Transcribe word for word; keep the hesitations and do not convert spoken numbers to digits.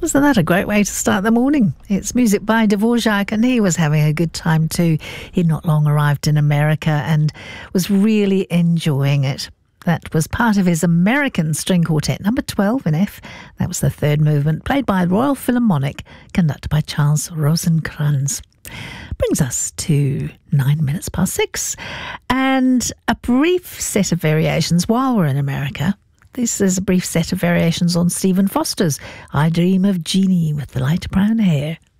Wasn't that a great way to start the morning? It's music by Dvorak, and he was having a good time too. He'd not long arrived in America and was really enjoying it. That was part of his American String Quartet, number twelve in F. That was the third movement, played by the Royal Philharmonic, conducted by Charles Rosenkranz. Brings us to nine minutes past six, and a brief set of variations while we're in America. This is a brief set of variations on Stephen Foster's I Dream of Jeannie with the light brown hair.